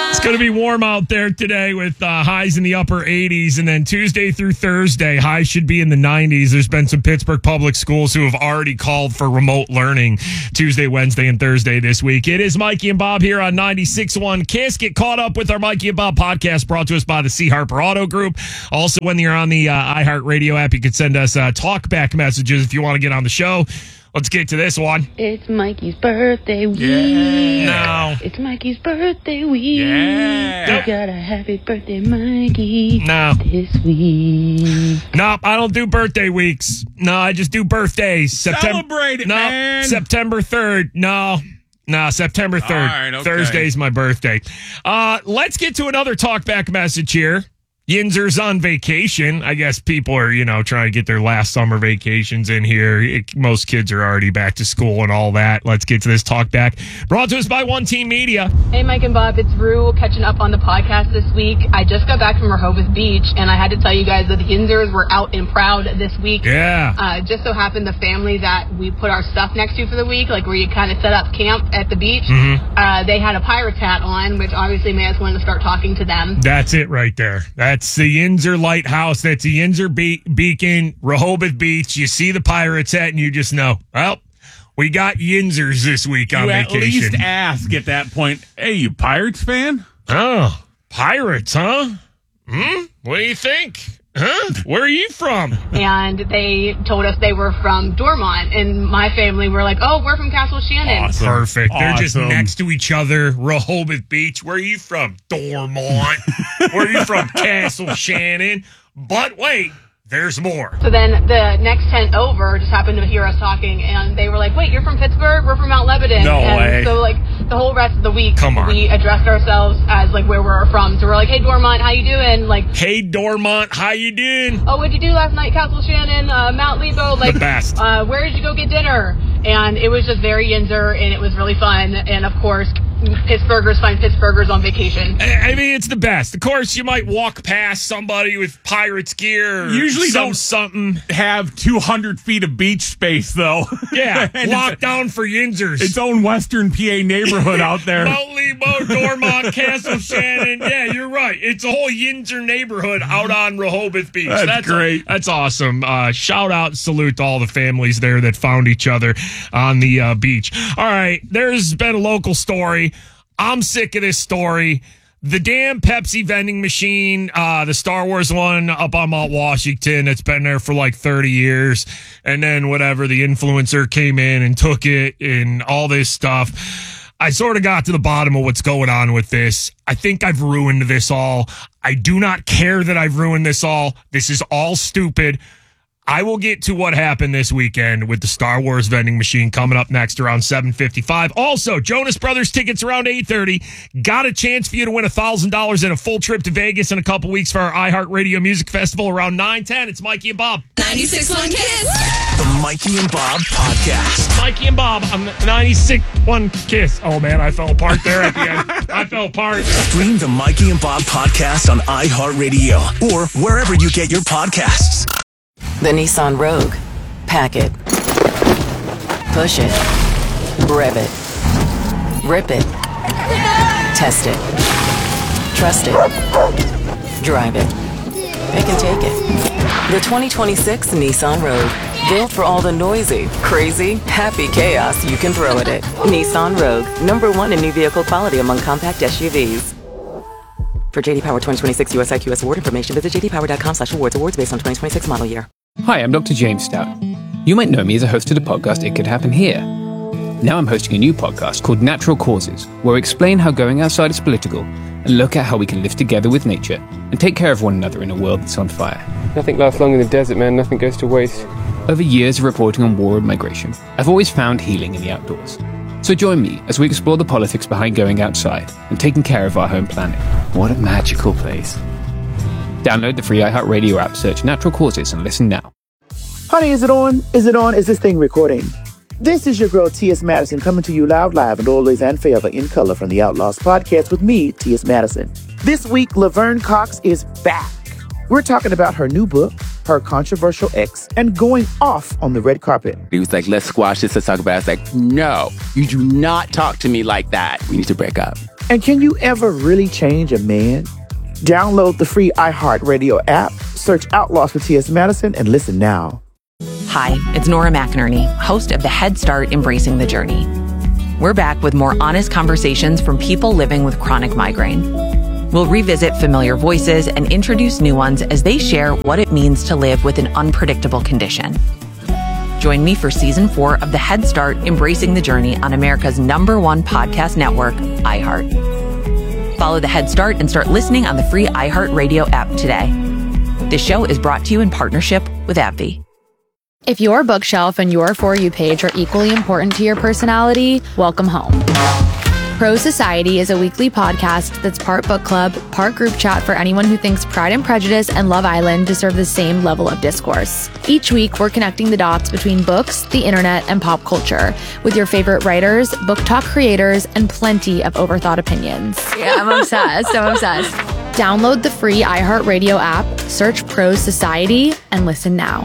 It's going to be warm out there today with highs in the upper 80s. And then Tuesday through Thursday, highs should be in the 90s. There's been some Pittsburgh public schools who have already called for remote learning Tuesday, Wednesday, and Thursday this week. It is Mikey and Bob here on 96.1 KISS. Get caught up with our Mikey and Bob podcast brought to us by the C. Harper Auto Group. Also, when you're on the iHeartRadio app, you can send us talkback messages if you want to get on the show. Let's get to this one. It's Mikey's birthday week. Yeah. No. It's Mikey's birthday week. Yeah. We got a happy birthday, Mikey. No. This week. Nope, I don't do birthday weeks. No, I just do birthdays. Celebrate it, man. September 3rd. No, September 3rd. All right, okay. Thursday's my birthday. Let's get to another talkback message here. Yinzer's on vacation. I guess people are, trying to get their last summer vacations in here. Most kids are already back to school and all that. Let's get to this talk back. Brought to us by One Team Media. Hey, Mike and Bob. It's Rue catching up on the podcast this week. I just got back from Rehoboth Beach, and I had to tell you guys that the Yinzers were out and proud this week. Yeah. Just so happened the family that we put our stuff next to for the week, like where you kind of set up camp at the beach, they had a Pirates hat on, which obviously made us want to start talking to them. That's it right there. That's the Yinzer Lighthouse. That's the Yinzer Beacon, Rehoboth Beach. You see the Pirates hat and you just know, well, we got Yinzers this week on vacation. At least ask at that point, hey, you Pirates fan? Oh, Pirates, huh? What do you think? Huh? Where are you from? And they told us they were from Dormont, and my family were like, oh, we're from Castle Shannon. Awesome. Perfect. They're just Awesome. next to each other. Rehoboth Beach. Where are you from? Dormont. Where are you from? Castle Shannon. But wait, there's more. So then the next tent over just happened to hear us talking, and they were like, wait, you're from Pittsburgh? We're from Mount Lebanon. No and way. So, the whole rest of the week, Come on. we addressed ourselves as, where we're from. So we're like, hey, Dormont, how you doing? Hey, Dormont, how you doing? Oh, what'd you do last night, Castle Shannon, Mount Lebo? The best. Where did you go get dinner? And it was just very Yinzer, and it was really fun. And, of course, Pittsburghers find Pittsburghers on vacation. I mean, it's the best. Of course, you might walk past somebody with Pirates gear. Or Usually don't something. Have 200 feet of beach space, though. Yeah, And locked down for Yinzers. its own Western PA neighborhood out there. Mount Lebo, Dormont, Castle Shannon. Yeah, you're right. It's a whole Yinzer neighborhood out on Rehoboth Beach. That's great. That's awesome. Shout out, salute to all the families there that found each other on the beach. All right, there's been a local story. I'm sick of this story. The damn Pepsi vending machine, the Star Wars one up on Mount Washington, that's been there for 30 years. And then whatever, the influencer came in and took it and all this stuff. I sort of got to the bottom of what's going on with this. I think I've ruined this all. I do not care that I've ruined this all. This is all stupid. I will get to what happened this weekend with the Star Wars vending machine coming up next around 7:55. Also, Jonas Brothers tickets around 8:30. Got a chance for you to win $1,000 and a full trip to Vegas in a couple weeks for our iHeartRadio Music Festival around 9:10. It's Mikey and Bob. 96.1 KISS. The Mikey and Bob Podcast. Mikey and Bob on the 96.1 KISS. Oh, man, I fell apart there at the end. I fell apart. Stream the Mikey and Bob Podcast on iHeartRadio or wherever you get your podcasts. The Nissan Rogue. Pack it. Push it. Rev it. Rip it. Test it. Trust it. Drive it. Pick and take it. The 2026 Nissan Rogue. Built for all the noisy, crazy, happy chaos you can throw at it. Nissan Rogue. #1 in new vehicle quality among compact SUVs. For JD Power 2026 US IQS award information, visit jdpower.com/awards. Awards based on 2026 model year. Hi, I'm Dr. James Stout. You might know me as a host of the podcast It Could Happen Here. Now I'm hosting a new podcast called Natural Causes, where we explain how going outside is political and look at how we can live together with nature and take care of one another in a world that's on fire. Nothing lasts long in the desert, man. Nothing goes to waste. Over years of reporting on war and migration, I've always found healing in the outdoors. So join me as we explore the politics behind going outside and taking care of our home planet. What a magical place. Download the free iHeartRadio app, search Natural Causes, and listen now. Honey, is it on? Is it on? Is this thing recording? This is your girl, T.S. Madison, coming to you loud, live, and always and forever in color from the Outlaws podcast with me, T.S. Madison. This week, Laverne Cox is back. We're talking about her new book, her controversial ex, and going off on the red carpet. He was like, let's squash this, let's talk about it. I was like, no, you do not talk to me like that. We need to break up. And can you ever really change a man? Download the free iHeartRadio app, search Outlaws with T.S. Madison, and listen now. Hi, it's Nora McInerney, host of the Head Start Embracing the Journey. We're back with more honest conversations from people living with chronic migraine. We'll revisit familiar voices and introduce new ones as they share what it means to live with an unpredictable condition. Join me for Season 4 of the Head Start Embracing the Journey on America's #1 podcast network, iHeart. Follow the Head Start and start listening on the free iHeartRadio app today. This show is brought to you in partnership with AbbVie. If your bookshelf and your For You page are equally important to your personality, welcome home. Pro Society is a weekly podcast that's part book club, part group chat for anyone who thinks Pride and Prejudice and Love Island deserve the same level of discourse. Each week, we're connecting the dots between books, the internet, and pop culture with your favorite writers, book talk creators, and plenty of overthought opinions. Yeah, I'm obsessed. Download the free iHeartRadio app, search Pro Society, and listen now.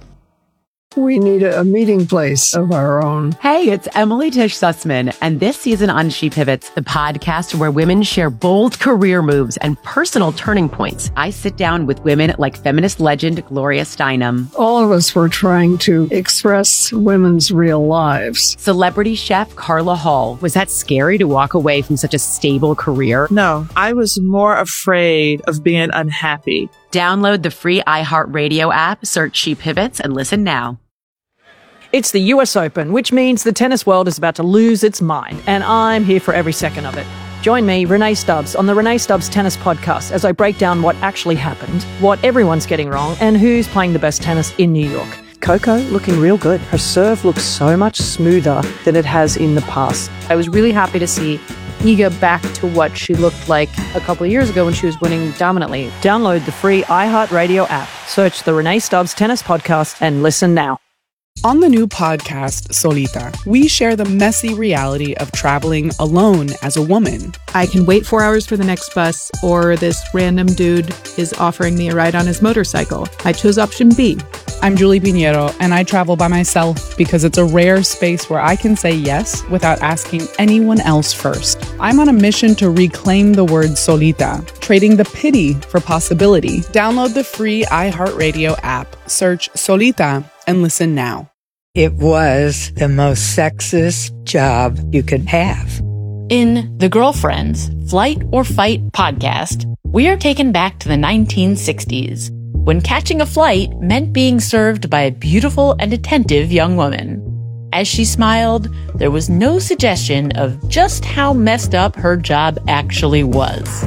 We need a meeting place of our own. Hey, it's Emily Tish Sussman, and this season on She Pivots, the podcast where women share bold career moves and personal turning points. I sit down with women like feminist legend Gloria Steinem. All of us were trying to express women's real lives. Celebrity chef Carla Hall. Was that scary to walk away from such a stable career? No, I was more afraid of being unhappy. Download the free iHeartRadio app, search She Pivots, and listen now. It's the US Open, which means the tennis world is about to lose its mind, and I'm here for every second of it. Join me, Renee Stubbs, on the Renee Stubbs Tennis Podcast as I break down what actually happened, what everyone's getting wrong, and who's playing the best tennis in New York. Coco looking real good. Her serve looks so much smoother than it has in the past. I was really happy to see Iga back to what she looked like a couple of years ago when she was winning dominantly. Download the free iHeartRadio app, search the Renee Stubbs Tennis Podcast, and listen now. On the new podcast, Solita, we share the messy reality of traveling alone as a woman. I can wait 4 hours for the next bus, or this random dude is offering me a ride on his motorcycle. I chose option B. I'm Julie Pinheiro, and I travel by myself because it's a rare space where I can say yes without asking anyone else first. I'm on a mission to reclaim the word solita, trading the pity for possibility. Download the free iHeartRadio app, search Solita, and listen now. It was the most sexist job you could have. In The Girlfriends, Flight or Fight podcast, we are taken back to the 1960s, when catching a flight meant being served by a beautiful and attentive young woman. As she smiled, there was no suggestion of just how messed up her job actually was.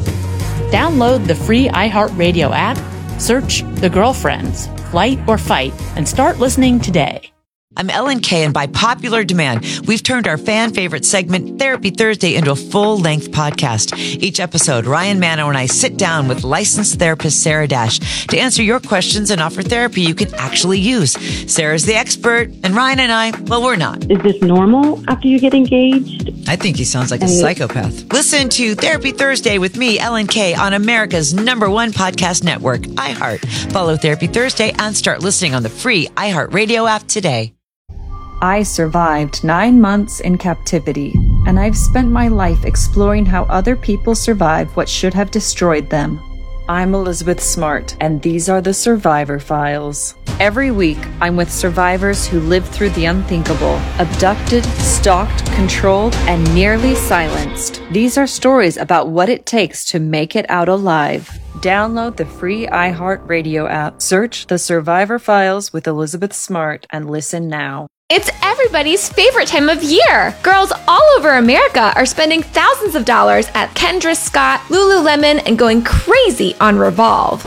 Download the free iHeartRadio app, search The Girlfriends, Flight or Fight, and start listening today. I'm Ellen Kay, and by popular demand, we've turned our fan favorite segment, Therapy Thursday, into a full-length podcast. Each episode, Ryan Manno and I sit down with licensed therapist Sarah Dash to answer your questions and offer therapy you can actually use. Sarah's the expert, and Ryan and I, well, we're not. Is this normal after you get engaged? I think he sounds like a psychopath. Listen to Therapy Thursday with me, Ellen Kay, on America's #1 podcast network, iHeart. Follow Therapy Thursday and start listening on the free iHeartRadio app today. I survived 9 months in captivity, and I've spent my life exploring how other people survive what should have destroyed them. I'm Elizabeth Smart, and these are the Survivor Files. Every week, I'm with survivors who lived through the unthinkable, abducted, stalked, controlled, and nearly silenced. These are stories about what it takes to make it out alive. Download the free iHeartRadio app, search The Survivor Files with Elizabeth Smart, and listen now. It's everybody's favorite time of year. Girls all over America are spending thousands of dollars at Kendra Scott, Lululemon, and going crazy on Revolve.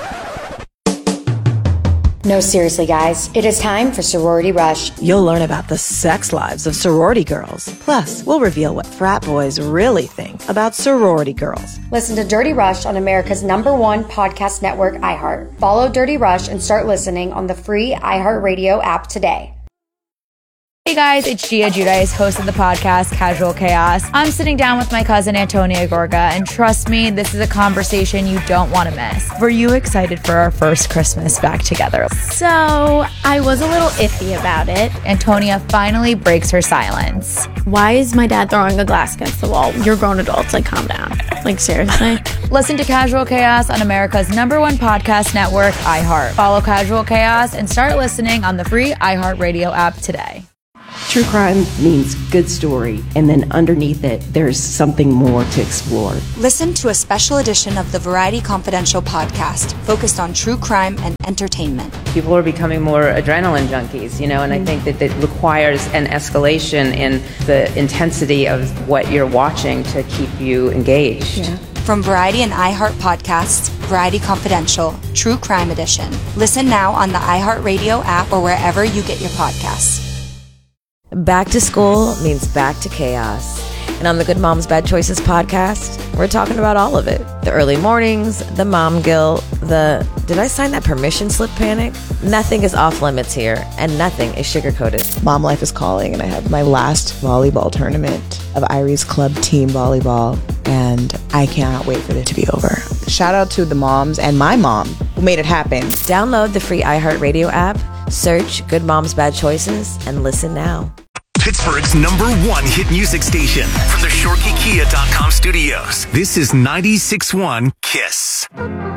No, seriously, guys. It is time for Sorority Rush. You'll learn about the sex lives of sorority girls. Plus, we'll reveal what frat boys really think about sorority girls. Listen to Dirty Rush on America's #1 podcast network, iHeart. Follow Dirty Rush and start listening on the free iHeartRadio app today. Hey guys, it's Gia Giudice, host of the podcast Casual Chaos. I'm sitting down with my cousin Antonia Gorga, and trust me, this is a conversation you don't want to miss. Were you excited for our first Christmas back together? So, I was a little iffy about it. Antonia finally breaks her silence. Why is my dad throwing a glass against the wall? You're grown adults, like calm down. Like seriously? Listen to Casual Chaos on America's #1 podcast network, iHeart. Follow Casual Chaos and start listening on the free iHeartRadio app today. True crime means good story, and then underneath it, there's something more to explore. Listen to a special edition of the Variety Confidential podcast focused on true crime and entertainment. People are becoming more adrenaline junkies, and I think that it requires an escalation in the intensity of what you're watching to keep you engaged. Yeah. From Variety and iHeart podcasts, Variety Confidential, True Crime Edition. Listen now on the iHeartRadio app or wherever you get your podcasts. Back to school means back to chaos. And on the Good Moms Bad Choices podcast, we're talking about all of it. The early mornings, the mom guilt, the did I sign that permission slip panic? Nothing is off limits here, and nothing is sugar-coated. Mom life is calling, and I have my last volleyball tournament of Irie's Club Team Volleyball, and I cannot wait for it to be over. Shout out to the moms and my mom who made it happen. Download the free iHeartRadio app, search Good Moms Bad Choices, and listen now. Pittsburgh's #1 hit music station from the ShorkeyKia.com studios. This is 96.1 KISS.